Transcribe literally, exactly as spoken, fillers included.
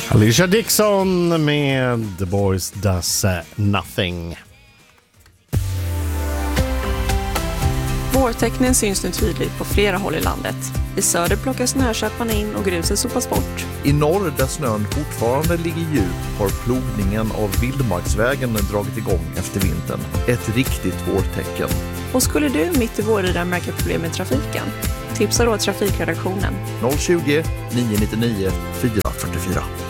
Alicia Dixon med The Boys Does Nothing. Vårtecknen syns nu tydligt på flera håll i landet. I söder plockas snököparna in och gruset sopas bort. I norr, där snön fortfarande ligger djup, har plogningen av vildmarksvägen dragit igång efter vintern. Ett riktigt vårtecken. Och skulle du mitt i våren märka problem med trafiken? Tipsa då trafikredaktionen. noll tjugo, nio nio nio, fyra fyra fyra.